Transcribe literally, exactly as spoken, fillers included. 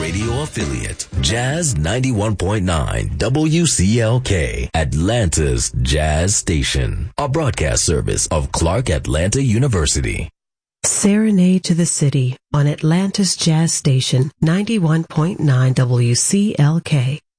radio affiliate, Jazz ninety-one point nine W C L K, Atlanta's Jazz Station, a broadcast service of Clark Atlanta University. Serenade to the City on Atlanta's Jazz Station, ninety-one point nine W C L K.